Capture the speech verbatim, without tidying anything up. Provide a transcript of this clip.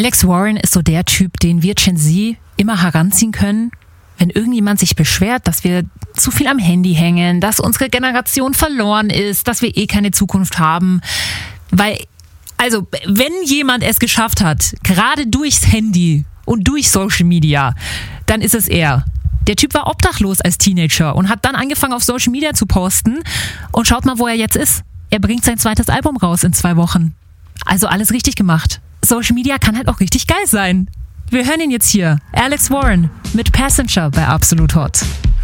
Alex Warren ist so der Typ, den wir Gen Z immer heranziehen können, wenn irgendjemand sich beschwert, dass wir zu viel am Handy hängen, dass unsere Generation verloren ist, dass wir eh keine Zukunft haben. Weil, also, wenn jemand es geschafft hat, gerade durchs Handy und durch Social Media, dann ist es er. Der Typ war obdachlos als Teenager und hat dann angefangen, auf Social Media zu posten. Und schaut mal, wo er jetzt ist. Er bringt sein zweites Album raus in zwei Wochen. Also alles richtig gemacht. Social Media kann halt auch richtig geil sein. Wir hören ihn jetzt hier. Alex Warren mit Passenger bei Absolut Hot.